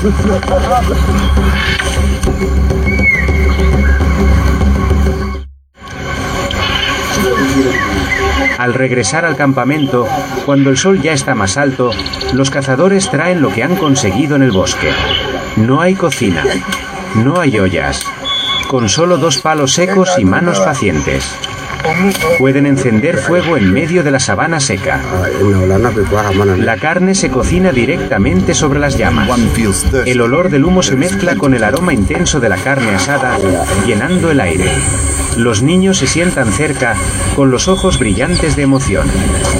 Al regresar al campamento, cuando el sol ya está más alto, los cazadores traen lo que han conseguido en el bosque. No hay cocina, no hay ollas, con solo 2 palos secos y manos pacientes. Pueden encender fuego en medio de la sabana seca. La carne se cocina directamente sobre las llamas. El olor del humo se mezcla con el aroma intenso de la carne asada, llenando el aire. Los niños se sientan cerca, con los ojos brillantes de emoción.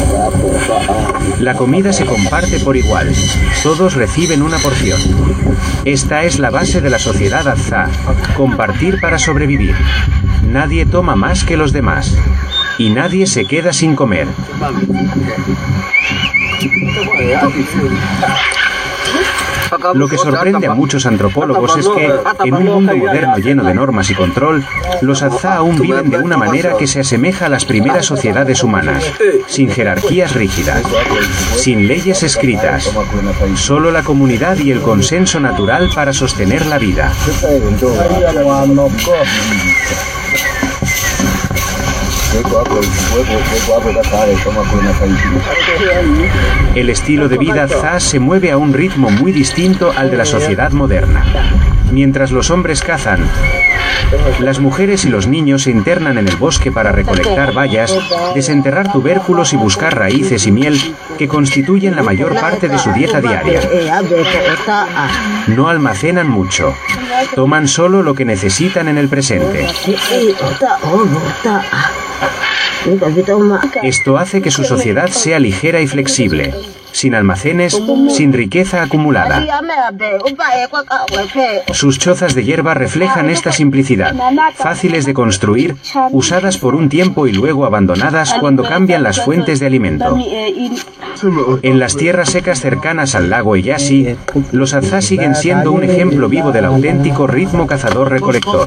La comida se comparte por igual. Todos reciben una porción. Esta es la base de la sociedad Hadza: compartir para sobrevivir. Nadie toma más que los demás. Y nadie se queda sin comer. Lo que sorprende a muchos antropólogos es que, en un mundo moderno lleno de normas y control, los Hadza aún viven de una manera que se asemeja a las primeras sociedades humanas, sin jerarquías rígidas, sin leyes escritas, solo la comunidad y el consenso natural para sostener la vida. El estilo de vida Hadza se mueve a un ritmo muy distinto al de la sociedad moderna. Mientras los hombres cazan, las mujeres y los niños se internan en el bosque para recolectar bayas, desenterrar tubérculos y buscar raíces y miel que constituyen la mayor parte de su dieta diaria. No almacenan mucho. Toman solo lo que necesitan en el presente. Esto hace que su sociedad sea ligera y flexible, sin almacenes, sin riqueza acumulada. Sus chozas de hierba reflejan esta simplicidad, fáciles de construir, usadas por un tiempo y luego abandonadas cuando cambian las fuentes de alimento. En las tierras secas cercanas al lago Eyasi, los Hadza siguen siendo un ejemplo vivo del auténtico ritmo cazador-recolector.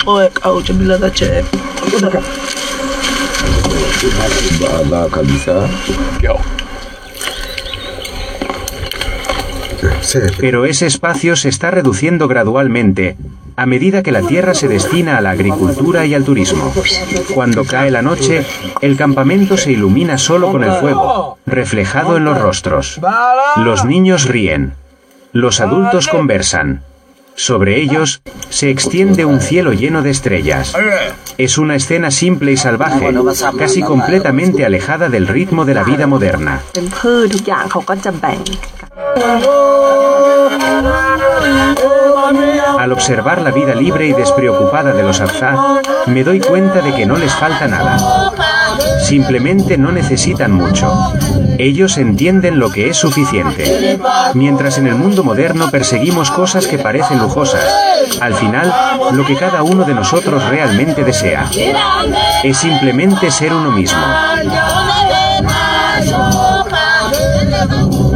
Pero ese espacio se está reduciendo gradualmente a medida que la tierra se destina a la agricultura y al turismo. Cuando cae la noche, el campamento se ilumina solo con el fuego, reflejado en los rostros. Los niños ríen. Los adultos conversan. Sobre ellos se extiende un cielo lleno de estrellas. Es una escena simple y salvaje, casi completamente alejada del ritmo de la vida moderna. Al observar la vida libre y despreocupada de los Hadza, me doy cuenta de que no les falta nada. Simplemente no necesitan mucho. Ellos entienden lo que es suficiente. Mientras en el mundo moderno perseguimos cosas que parecen lujosas, al final, lo que cada uno de nosotros realmente desea es simplemente ser uno mismo.